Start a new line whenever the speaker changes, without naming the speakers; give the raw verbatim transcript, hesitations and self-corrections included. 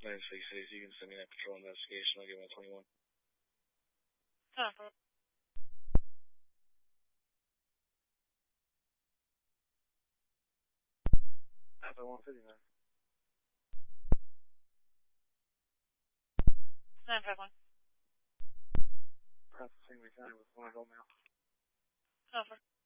nine six six. You can send me that patrol investigation. I'll give him a twenty-one.
Copy.
Alpha one fifty-nine.
nine five one.
Processing recounted with one adult male.
Over.